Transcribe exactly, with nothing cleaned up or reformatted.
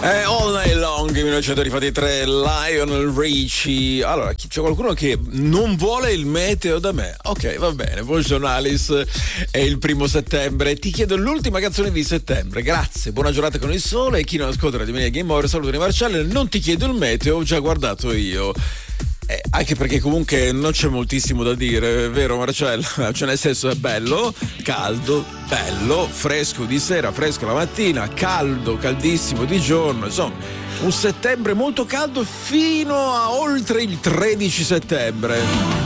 Eh, All Night Long, millenovecentorifattitré, Lionel Richie. Allora, c'è qualcuno che non vuole il meteo da me. Ok, va bene. Buongiorno Alice, è il primo settembre. Ti chiedo l'ultima canzone di settembre. Grazie, buona giornata con il sole. E chi non ascolta di me Game Over, saluto di Marcello. Non ti chiedo il meteo, ho già guardato io. Eh, anche perché comunque non c'è moltissimo da dire, vero Marcello? Cioè nel senso è bello, caldo, bello, fresco di sera, fresco la mattina, caldo, caldissimo di giorno, insomma un settembre molto caldo fino a oltre il tredici settembre.